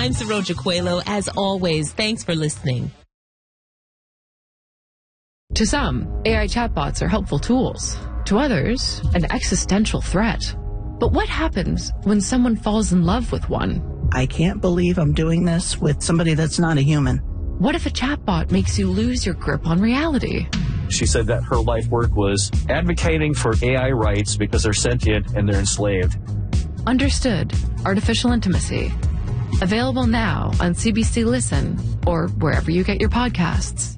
I'm Saroja Coelho. As always, thanks for listening. To some, AI chatbots are helpful tools. To others, an existential threat. But what happens when someone falls in love with one? I can't believe I'm doing this with somebody that's not a human. What if a chatbot makes you lose your grip on reality? She said that her life work was advocating for AI rights because they're sentient and they're enslaved. Understood. Artificial Intimacy. Available now on CBC Listen or wherever you get your podcasts.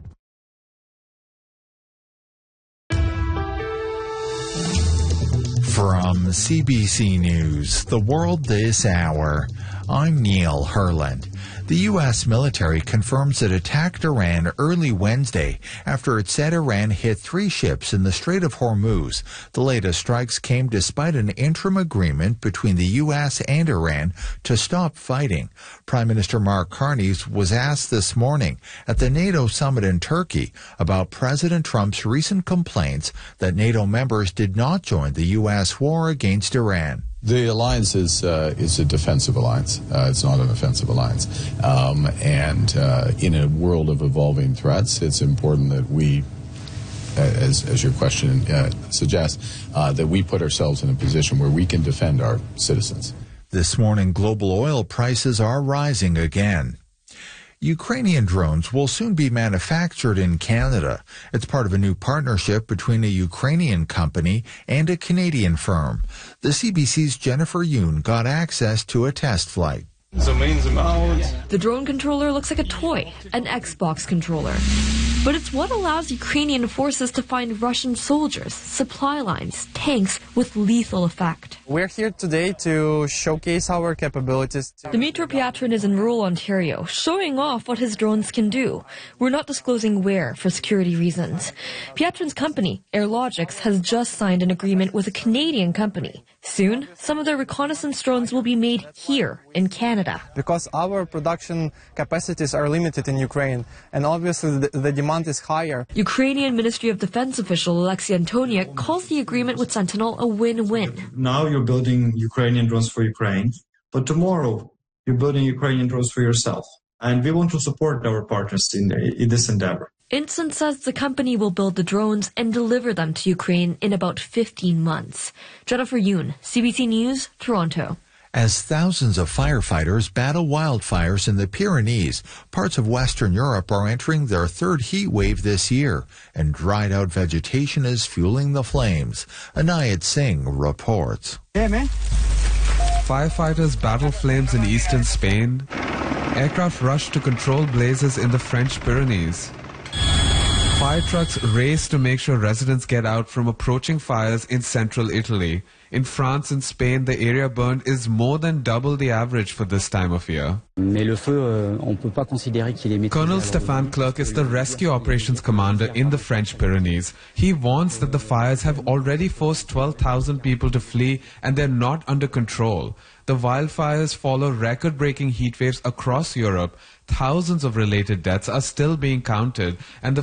From CBC News, The World This Hour, I'm Neil Herland. The U.S. military confirms it attacked Iran early Wednesday after it said Iran hit 3 ships in the Strait of Hormuz. The latest strikes came despite an interim agreement between the U.S. and Iran to stop fighting. Prime Minister Mark Carney was asked this morning at the NATO summit in Turkey about President Trump's recent complaints that NATO members did not join the U.S. war against Iran. The alliance is a defensive alliance. It's not an offensive alliance. In a world of evolving threats, it's important that we, as your question suggests, that we put ourselves in a position where we can defend our citizens. This morning, global oil prices are rising again. Ukrainian drones will soon be manufactured in Canada. It's part of a new partnership between a Ukrainian company and a Canadian firm. The CBC's Jennifer Yoon got access to a test flight. The drone controller looks like a toy, an Xbox controller. But it's what allows Ukrainian forces to find Russian soldiers, supply lines, tanks with lethal effect. We're here today to showcase our capabilities. Dmytro Pyatrin is in rural Ontario, showing off what his drones can do. We're not disclosing where for security reasons. Pyatrin's company, AirLogix, has just signed an agreement with a Canadian company. Soon, some of their reconnaissance drones will be made here in Canada. Because our production capacities are limited in Ukraine, and obviously the demand is higher. Ukrainian Ministry of Defense official Alexei Antoniuk calls the agreement with Sentinel a win-win. Now you're building Ukrainian drones for Ukraine, but tomorrow you're building Ukrainian drones for yourself. And we want to support our partners in this endeavor. Instant says the company will build the drones and deliver them to Ukraine in about 15 months. Jennifer Yoon, CBC News, Toronto. As thousands of firefighters battle wildfires in the Pyrenees, parts of Western Europe are entering their 3rd heat wave this year, and dried-out vegetation is fueling the flames. Anayat Singh reports. Yeah, man. Firefighters battle flames in eastern Spain. Aircraft rush to control blazes in the French Pyrenees. Fire trucks race to make sure residents get out from approaching fires in central Italy. In France and Spain, the area burned is more than double the average for this time of year. Colonel Stéphane Clerc is the rescue operations commander in the French Pyrenees. He warns that the fires have already forced 12,000 people to flee and they're not under control. The wildfires follow record-breaking heat waves across Europe. Thousands of related deaths are still being counted, and the